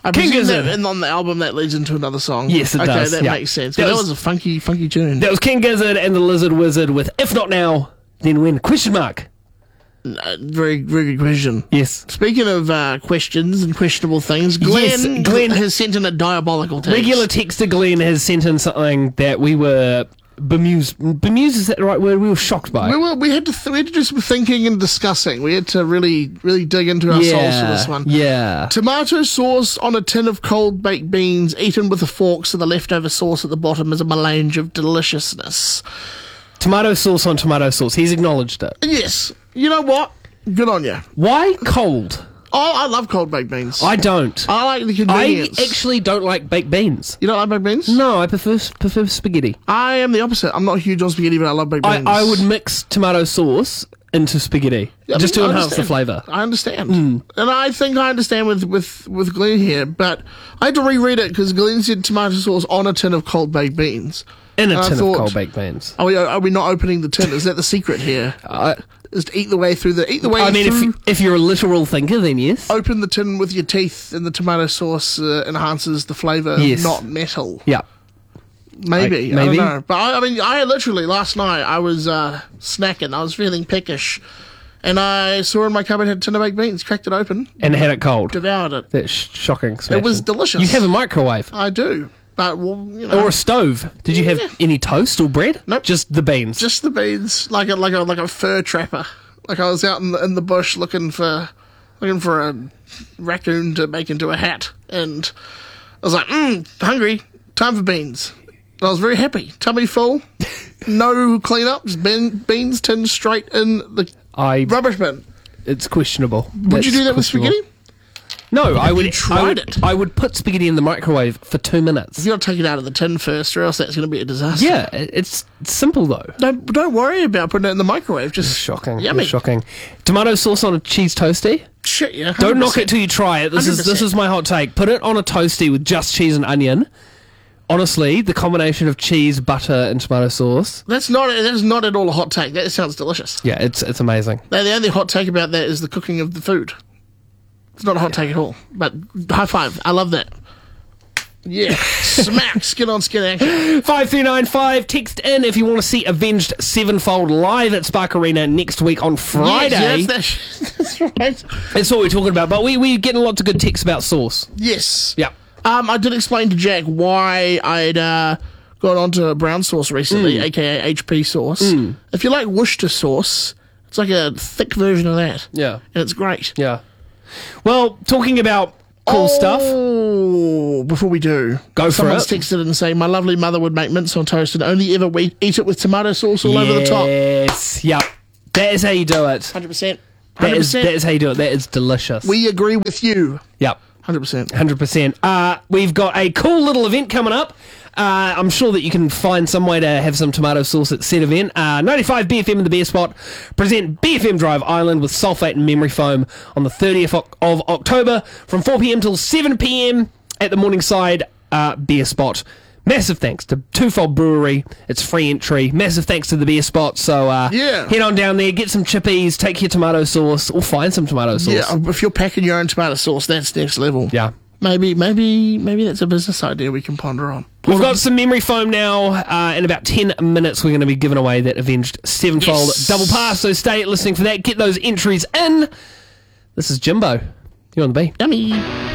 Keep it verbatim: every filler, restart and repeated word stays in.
I King presume Gizzard. that, and on the album that leads into another song. Yes, it okay, does, that yeah. makes sense. That But that was- was a funky, funky tune. That was King Gizzard and the Lizard Wizard with If Not Now, Then When? Question mark. Uh, very, very good question. Yes. Speaking of uh, questions and questionable things, Glenn, Yes, Glenn- has sent in a diabolical text. Regular texter Glenn has sent in something that we were bemused. Bemused, is that the right word? We were shocked by. We, were, we had to th- we had to do some thinking and discussing. We had to really, really dig into our souls for this one. Yeah. Tomato sauce on a tin of cold baked beans, eaten with a fork, so the leftover sauce at the bottom is a melange of deliciousness. Tomato sauce on tomato sauce. He's acknowledged it. Yes. You know what? Good on you. Why cold? Oh, I love cold baked beans. I don't. I like the I convenience. actually don't like baked beans. You don't like baked beans? No, I prefer prefer spaghetti. I am the opposite. I'm not huge on spaghetti, but I love baked I, beans. I would mix tomato sauce into spaghetti Yeah, I just mean, to I enhance the understand. flavour. I understand. And I think I understand with, with, with Glenn here, but I had to reread it because Glenn said tomato sauce on a tin of cold baked beans. In a And I tin thought- of cold baked beans. Are we, are we not opening the tin? Is that the secret here? I, Is to eat the way through the eat the way I mean, through. if if you're a literal thinker, then yes. Open the tin with your teeth, and the tomato sauce uh, enhances the flavour, Yes. not metal. Yeah. Maybe, I- I maybe. don't know. But I, I mean, I literally last night I was uh, snacking. I was feeling peckish, and I saw in my cupboard had a tin of baked beans. Cracked it open, And had it cold. devoured it. That's sh- shocking. It was smashing. delicious. You have a microwave I do, but well, you know, or a stove. Did you have Yeah. any toast or bread? Nope. Just the beans. just the beans, like a like a like a fur trapper. Like I was out in the in the bush looking for looking for a raccoon to make into a hat, and I was like, mm, hungry, time for beans. And I was very happy, tummy full, no clean up, just bean, beans tinned straight in the I. rubbish bin. It's questionable. Would you do that with spaghetti? No, I would. you tried I would, it? I would put spaghetti in the microwave for two minutes. You got to take it out of the tin first, or else that's going to be a disaster. Yeah, it- it's simple though. Don't don't worry about putting it in the microwave. Just Shocking. Yummy. It's shocking. Tomato sauce on a cheese toasty. Shit, yeah. Don't knock it one hundred percent. till you try it. This is this one hundred percent. is my hot take. Put it on a toasty with just cheese and onion. Honestly, the combination of cheese, butter, and tomato sauce. That's not that's not at all a hot take. That sounds delicious. Yeah, it's it's amazing. Now, the only hot take about that is the cooking of the food. It's not a hot take at all. But high five. I love that. Yeah. Smack. Skin on skin action. five three nine five, text in if you want to see Avenged Sevenfold live at Spark Arena next week on Friday. Yes, yes, that's, that's right. That's what we're talking about. But we, we're getting lots of good texts about sauce. Yes. Yeah. Um, I did explain to Jack why I'd uh, got onto brown sauce recently, aka H P sauce. If you like Worcester sauce, it's like a thick version of that. Yeah. And it's great. Yeah. Well, talking about cool stuff. Oh, before we do, Go for someone's it. texted and saying, my lovely mother would make mince on toast and only ever we- eat it with tomato sauce all over the top. Yes. Yeah. That is how you do it. one hundred percent. That one hundred is, that percent. is how you do it. That is delicious. We agree with you. Yep. one hundred percent. one hundred percent. Uh, we've got a cool little event coming up. Uh, I'm sure that you can find some way to have some tomato sauce at said event. Uh, ninety-five B F M and the Beer Spot present B F M Drive Island with sulphate and memory foam on the thirtieth of October from four p.m. till seven p.m. at the Morningside uh, Beer Spot. Massive thanks to Twofold Brewery. It's free entry. Massive thanks to the Beer Spot. So uh, Yeah. head on down there, get some chippies, take your tomato sauce, or find some tomato sauce. Yeah, if you're packing your own tomato sauce, that's next level. Yeah. Maybe, maybe, maybe that's a business idea we can ponder on. We've got some memory foam now. Uh, in about ten minutes, we're going to be giving away that Avenged Sevenfold Yes. double pass. So stay listening for that. Get those entries in. This is Jimbo. You're on the B. Yummy.